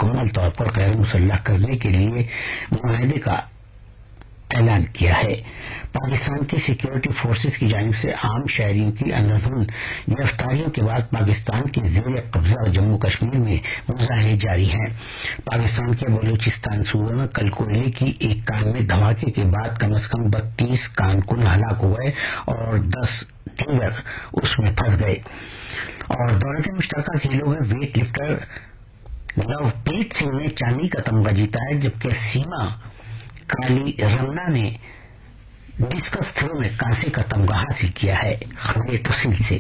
مکمل طور پر غیر مسلح کرنے کے لیے معاہدے کا اعلان کیا ہے۔ پاکستان کی سیکورٹی فورسز کی جانب سے عام شہریوں کی اندھادھند گرفتاریوں کے بعد پاکستان کے زیر قبضہ جموں کشمیر میں مظاہرے جاری ہیں۔ پاکستان کے بلوچستان صوبے میں کل کوئلے کی ایک کان میں دھماکے کے بعد کم از کم 32 کارکن ہلاک ہو گئے اور 10 دیگر اس میں پھنس گئے۔ اور دولت مشترکہ کھیلوں میں ویٹ لفٹر لوپریت سنگھ نے چاندی کا تمغہ جیتا ہے، جبکہ سیما کالی رمنا نے ڈسکس تھرو میں کانسے کا تمغہ حاصل کیا ہے۔ خبریں تفصیل سے۔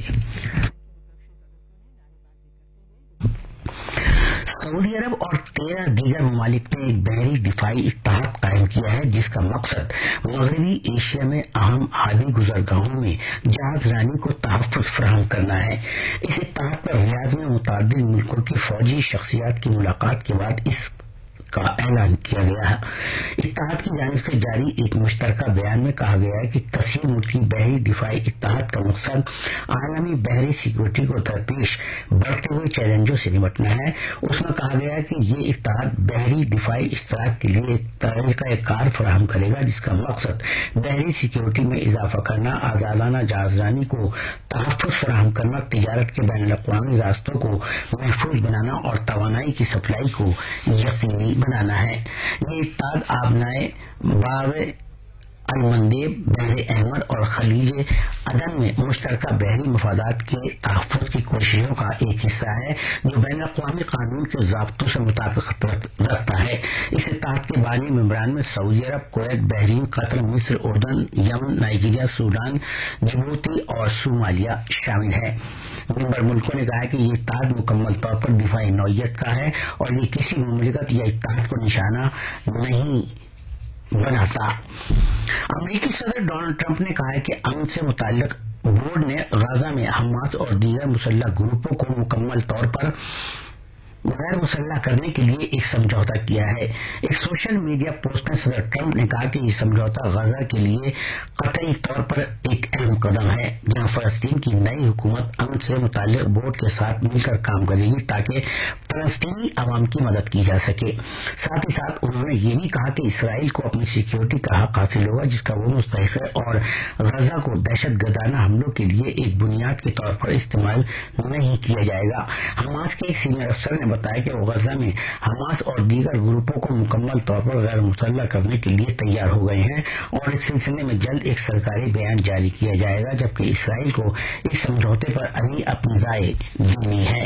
سعودی عرب اور 13 دیگر ممالک نے ایک بحری دفاعی اتحاد قائم کیا ہے، جس کا مقصد مغربی ایشیا میں اہم آبی گزرگاہوں میں جہاز رانی کو تحفظ فراہم کرنا ہے۔ اس اتحاد پر ریاض میں متعدد ملکوں کی فوجی شخصیات کی ملاقات کے بعد اس کا اعلان کیا گیا ہے۔ اتحاد کی جانب سے جاری ایک مشترکہ بیان میں کہا گیا ہے کہ کثیر ملکی بحری دفاعی اتحاد کا مقصد عالمی بحری سیکورٹی کو درپیش بڑھتے ہوئے چیلنجوں سے نمٹنا ہے۔ اس میں کہا گیا ہے کہ یہ اتحاد بحری دفاعی اشتراک کے لیے ایک طریقہ کار فراہم کرے گا، جس کا مقصد بحری سیکورٹی میں اضافہ کرنا، آزادانہ جہاز رانی کو تحفظ فراہم کرنا، تجارت کے بین الاقوامی راستوں کو محفوظ بنانا اور توانائی کی سپلائی کو یقینی بنانا ہے۔ یہ اتحاد آبنائے باب المندیب، بحر احمر اور خلیج عدن میں مشترکہ بحری مفادات کے تحفظ کی کوششوں کا ایک حصہ ہے، جو بین الاقوامی قانون کے ضابطوں سے مطابقت رکھتا ہے۔ اس اتحاد کے بانی ممبران میں سعودی عرب، کویت، بحرین، قطر، مصر، اردن، یمن، نائجیریا، سوڈان، جبوتی اور صومالیہ شامل ہیں۔ ممبر ملکوں نے کہا کہ یہ اتحاد مکمل طور پر دفاعی نوعیت کا ہے اور یہ کسی مملکت یا اتحاد کو نشانہ نہیں بناتا۔ امریکی صدر ڈونلڈ ٹرمپ نے کہا ہے کہ امن سے متعلق بورڈ نے غزہ میں حماس اور دیگر مسلح گروپوں کو مکمل طور پر غیر مسلح کرنے کے لیے ایک سمجھوتا کیا ہے۔ ایک سوشل میڈیا پوسٹ میں صدر ٹرمپ نے کہا کہ یہ سمجھوتا غزہ کے لیے قطعی طور پر ایک اہم قدم ہے، جہاں فلسطین کی نئی حکومت امن سے متعلق بورڈ کے ساتھ مل کر کام کرے گی تاکہ فلسطینی عوام کی مدد کی جا سکے۔ ساتھ ہی ساتھ انہوں نے یہ بھی کہا کہ اسرائیل کو اپنی سیکورٹی کا حق حاصل ہوگا، جس کا وہ مستحق ہے، اور غزہ کو دہشت گردانہ حملوں کے لیے ایک بنیاد کے طور پر استعمال نہیں کیا جائے گا۔ حماس کے ایک سینئر افسر نے بتایا کہ وہ غزہ میں حماس اور دیگر گروپوں کو مکمل طور پر غیر مسلح کرنے کے لیے تیار ہو گئے ہیں اور اس سلسلے میں جلد ایک سرکاری بیان جاری کیا جائے گا، جبکہ اسرائیل کو اس سمجھوتے پر ابھی اپنی رائے دینی ہے۔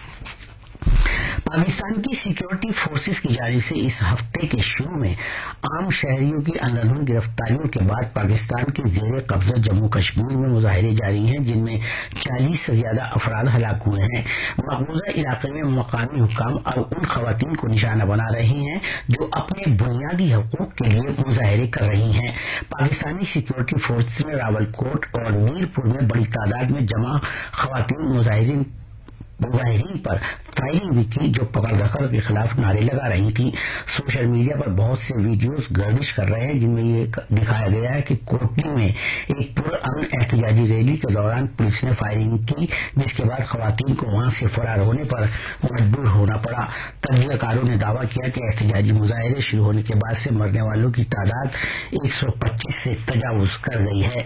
پاکستان کی سیکورٹی فورسز کی جانب سے اس ہفتے کے شروع میں عام شہریوں کی اندھادھند گرفتاریوں کے بعد پاکستان کے زیر قبضہ جموں کشمیر میں مظاہرے جاری ہیں، جن میں 40 سے زیادہ افراد ہلاک ہوئے ہیں۔ مقبوضہ علاقے میں مقامی حکام اب ان خواتین کو نشانہ بنا رہے ہیں جو اپنے بنیادی حقوق کے لیے مظاہرے کر رہی ہیں۔ پاکستانی سیکورٹی فورسز نے راولکوٹ اور میر پور میں بڑی تعداد میں جمع خواتین مظاہرین پر فائرنگ بھی کی، جو پکڑ دھکڑ کے خلاف نعرے لگا رہی تھی۔ سوشل میڈیا پر بہت سے ویڈیوز گردش کر رہے ہیں، جن میں یہ دکھایا گیا ہے کہ کوٹلی میں ایک پرامن احتجاجی ریلی کے دوران پولیس نے فائرنگ کی، جس کے بعد خواتین کو وہاں سے فرار ہونے پر مجبور ہونا پڑا۔ تجزیہ کاروں نے دعویٰ کیا کہ احتجاجی مظاہرے شروع ہونے کے بعد سے مرنے والوں کی تعداد 125 سے تجاوز کر گئی ہے۔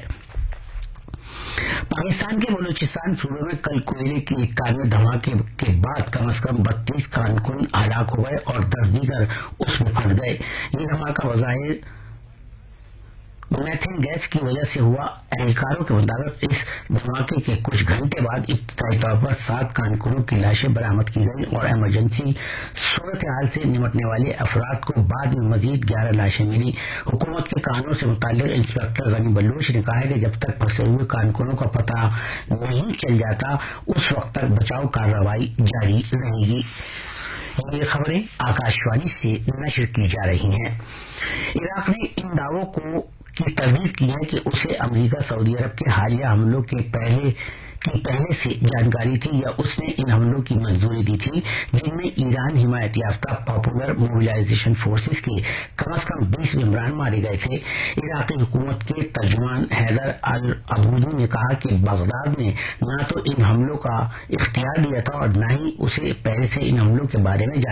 پاکستان کے بلوچستان صوبے میں کل کوئلے کی ایک کان میں دھماکے کے بعد کم از کم 32 کارکن ہلاک ہو گئے اور 10 دیگر اس میں پھنس گئے۔ یہ دھماکہ بظاہر میتھین گیس کی وجہ سے ہوا۔ اہلکاروں کے مطابق اس دھماکے کے کچھ گھنٹے بعد ابتدائی طور پر 7 کارکنوں کی لاشیں برآمد کی گئیں اور ایمرجنسی صورتحال سے نمٹنے والے افراد کو بعد میں مزید 11 لاشیں ملی۔ حکومت کے کانوں سے متعلق انسپکٹر غنی بلوچ نے کہا ہے کہ جب تک پھنسے ہوئے کارکنوں کا پتہ نہیں چل جاتا اس وقت تک بچاؤ کارروائی جاری رہے گی۔ یہ خبریں آکاش وانی سے نشر کی جا رہی ہیں۔ عراق نے ان دعووں کی تردید کی ہے کہ اسے امریکہ سعودی عرب کے حالیہ حملوں کے پہلے سے جانکاری تھی یا اس نے ان حملوں کی منظوری دی تھی، جن میں ایران حمایت یافتہ پاپولر موبلائزیشن فورسز کے کم از کم 20 ممبران مارے گئے تھے۔ عراقی حکومت کے ترجمان حیدر العبودی نے کہا کہ بغداد نے نہ تو ان حملوں کا اختیار دیا تھا اور نہ ہی اسے پہلے سے ان حملوں کے بارے میں